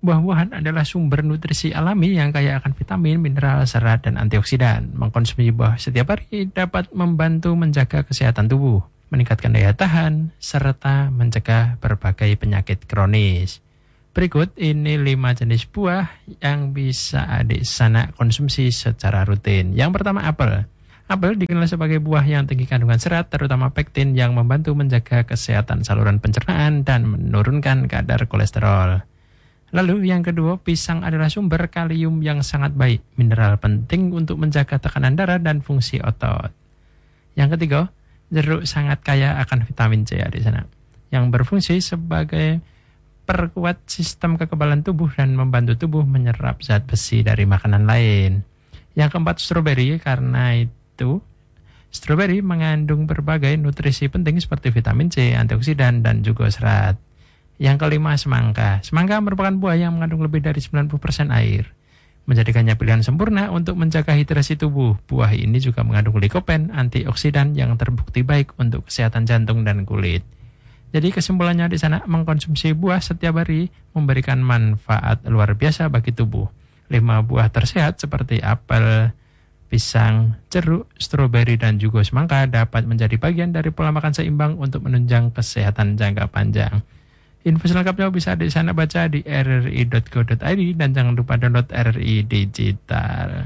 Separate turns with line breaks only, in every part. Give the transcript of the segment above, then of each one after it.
Buah-buahan adalah sumber nutrisi alami yang kaya akan vitamin, mineral, serat, dan antioksidan. Mengkonsumsi buah setiap hari dapat membantu menjaga kesehatan tubuh, meningkatkan daya tahan, serta mencegah berbagai penyakit kronis. Berikut ini 5 jenis buah yang bisa adik sanak konsumsi secara rutin. Yang pertama, apel. Apel dikenal sebagai buah yang tinggi kandungan serat, terutama pektin yang membantu menjaga kesehatan saluran pencernaan dan menurunkan kadar kolesterol. Lalu yang kedua, pisang adalah sumber kalium yang sangat baik, mineral penting untuk menjaga tekanan darah dan fungsi otot. Yang ketiga, jeruk sangat kaya akan vitamin C di sana, yang berfungsi sebagai perkuat sistem kekebalan tubuh dan membantu tubuh menyerap zat besi dari makanan lain. Yang keempat, stroberi, karena itu stroberi mengandung berbagai nutrisi penting seperti vitamin C, antioksidan, dan juga serat. Yang kelima, semangka. Semangka merupakan buah yang mengandung lebih dari 90% air, menjadikannya pilihan sempurna untuk menjaga hidrasi tubuh. Buah ini juga mengandung likopen, antioksidan yang terbukti baik untuk kesehatan jantung dan kulit. Jadi kesimpulannya di sana, mengkonsumsi buah setiap hari memberikan manfaat luar biasa bagi tubuh. 5 buah tersehat seperti apel, pisang, jeruk, stroberi, dan juga semangka dapat menjadi bagian dari pola makan seimbang untuk menunjang kesehatan jangka panjang. Info selengkapnya bisa di sana baca di rri.co.id dan jangan lupa download RRI Digital.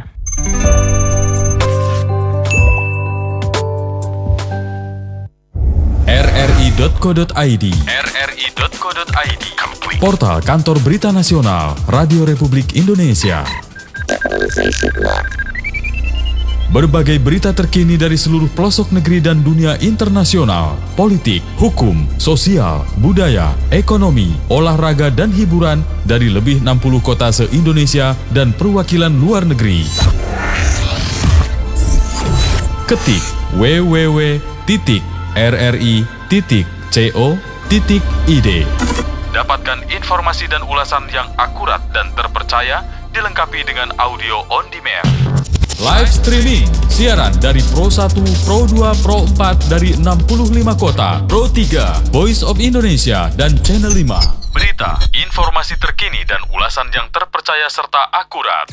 rri.co.id Portal Kantor Berita Nasional Radio Republik Indonesia. Berbagai berita terkini dari seluruh pelosok negeri dan dunia internasional, politik, hukum, sosial, budaya, ekonomi, olahraga, dan hiburan dari lebih 60 kota se-Indonesia dan perwakilan luar negeri. Ketik www.rri.co.id. Dapatkan informasi dan ulasan yang akurat dan terpercaya, dilengkapi dengan audio on demand. Live streaming, siaran dari Pro 1, Pro 2, Pro 4 dari 65 kota, Pro 3, Voice of Indonesia, dan Channel 5. Berita, informasi terkini dan ulasan yang terpercaya serta akurat.